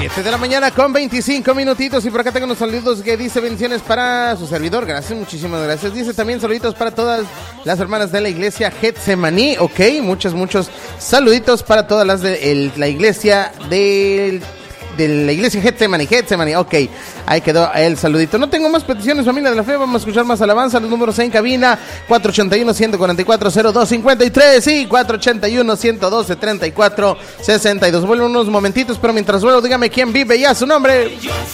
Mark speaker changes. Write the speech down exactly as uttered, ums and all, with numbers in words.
Speaker 1: siete de la mañana con veinticinco minutitos y por acá tengo unos saludos que dice bendiciones para su servidor, gracias, muchísimas gracias. Dice también saluditos para todas las hermanas de la iglesia Getsemaní, ok, muchos, muchos saluditos para todas las de el, la iglesia del... de la iglesia Getsemaní, Getsemaní, ok, ahí quedó el saludito. No tengo más peticiones, familia de la fe, vamos a escuchar más alabanza. Los números en cabina, cuatro ochenta y uno, ciento cuarenta y cuatro, cero dos cincuenta y tres y cuatro ochenta y uno, ciento doce, treinta y cuatro, sesenta y dos. Vuelvo unos momentitos, pero mientras vuelvo, dígame quién vive y a su nombre.